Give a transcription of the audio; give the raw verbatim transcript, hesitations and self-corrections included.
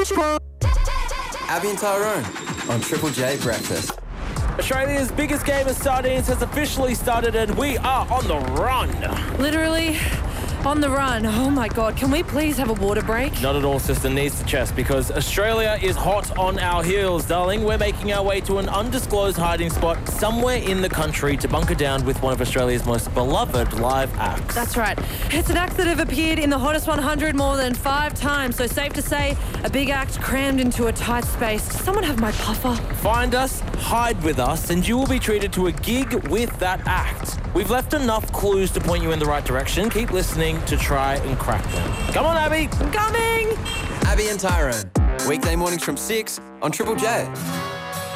Abby and Tyrone on Triple J Breakfast. Australia's biggest game of sardines has officially started and we are on the run. Literally on the run. Oh my God, can we please have a water break? Not at all, sister, needs to chest because Australia is hot on our heels, darling. We're making our way to an undisclosed hiding spot somewhere in the country to bunker down with one of Australia's most beloved live acts. That's right. It's an act that have appeared in the Hottest one hundred more than five times, so safe to say a big act crammed into a tight space. Does someone have my puffer? Find us, hide with us, and you will be treated to a gig with that act. We've left enough clues to point you in the right direction. Keep listening to try and crack them. Come on, Abby. I'm coming. Abby and Tyrone, weekday mornings from six on Triple J.